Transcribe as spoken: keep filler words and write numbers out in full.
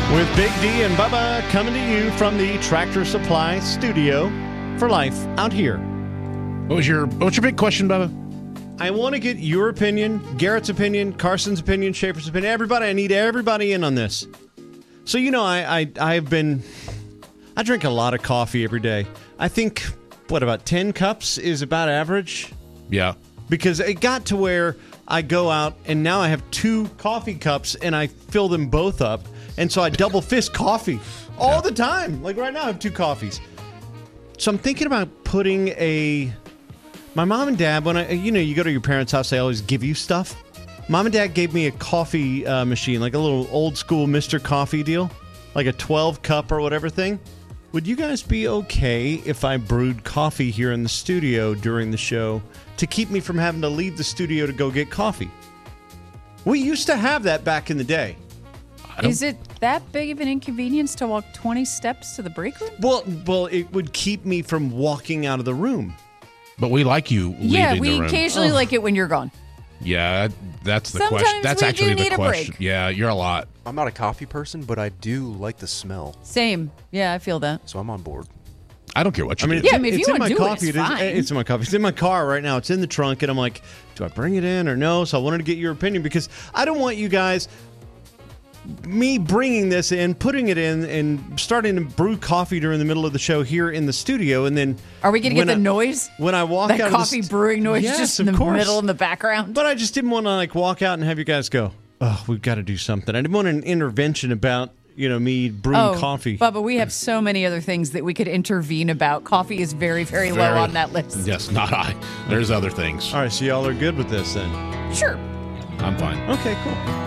With Big D and Bubba coming to you from the Tractor Supply Studio for life out here. What was your What's your big question, Bubba? I want to get your opinion, Garrett's opinion, Carson's opinion, Schaefer's opinion. Everybody, I need everybody in on this. So, you know, I, I, I've been, I drink a lot of coffee every day. I think, what, about ten cups is about average? Yeah. Because it got to where I go out and now I have two coffee cups and I fill them both up. And so I double fist coffee all yeah. the time. Like right now I have two coffees. So I'm thinking about putting a... My mom and dad, when I, you know, you go to your parents' house, they always give you stuff. Mom and dad gave me a coffee uh, machine, like a little old school Mister Coffee deal, like a twelve cup or whatever thing. Would you guys be okay if I brewed coffee here in the studio during the show to keep me from having to leave the studio to go get coffee? We used to have that back in the day. Is it that big of an inconvenience to walk twenty steps to the break room? Well, well, it would keep me from walking out of the room. But we like you leaving Yeah, we the room. occasionally Ugh. like it when you're gone. Yeah, that's the Sometimes question. That's we actually do the need a question. break. Yeah, you're a lot. I'm not a coffee person, but I do like the smell, Same. Yeah, I feel that. so I'm on board. I don't care what you I mean, do. it's Yeah, I in, mean, if it's you in my wanna do it, coffee. it's It is- fine. it's in my coffee. It's in my car right now. It's in the trunk, and I'm like, do I bring it in or no? So I wanted to get your opinion because I don't want you guys, me bringing this in, putting it in, and starting to brew coffee during the middle of the show here in the studio, and then Are we going to when get the I- noise? when I walk That out coffee of the st- brewing noise Yes, just in of the course. middle in the background? But I just didn't want to like walk out and have you guys go, oh, we've got to do something. I didn't want an intervention about, you know, me brewing oh, coffee. Bubba, we have so many other things that we could intervene about. Coffee is very, very, low Very- on that list. Yes, not I. There's other things. All right, so y'all are good with this then? Sure. I'm fine. Okay, cool.